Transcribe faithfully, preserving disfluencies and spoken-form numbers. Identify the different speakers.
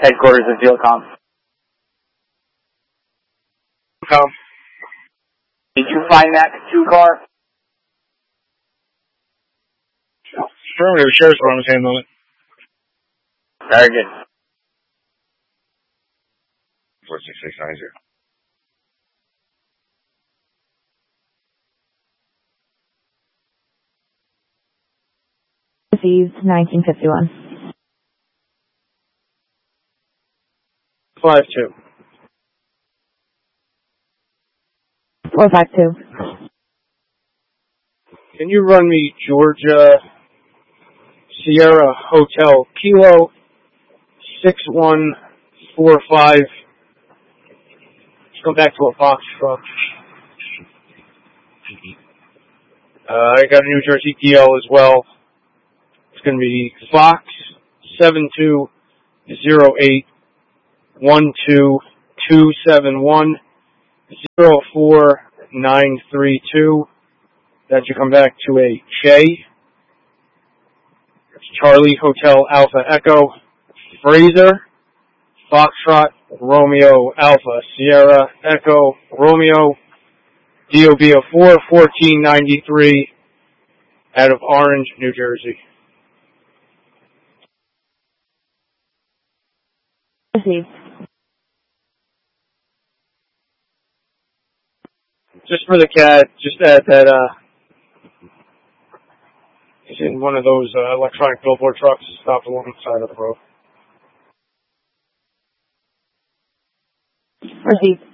Speaker 1: headquarters of Fieldcom.
Speaker 2: Com.
Speaker 1: Did you find that two car?
Speaker 2: Affirmative. Sheriff's Department's handling it.
Speaker 1: Very good.
Speaker 2: four six six nine zero.
Speaker 3: Received nineteen fifty-one.
Speaker 2: five two.
Speaker 3: four five two.
Speaker 2: Can you run me Georgia Sierra Hotel Kilo six one four five? Let's go back to a box truck. Uh, I got a New Jersey D L as well. It's going to be Fox seven two zero eight one two two seven one zero four nine three two. That should come back to a Che. It's Charlie Hotel Alpha Echo Fraser Foxtrot Romeo Alpha Sierra Echo Romeo D O B of four fourteen ninety-three out of Orange, New Jersey.
Speaker 3: Received.
Speaker 2: Just for the cat, just add that uh, he's in one of those uh, electronic billboard trucks stopped along the side of the road.
Speaker 3: Received.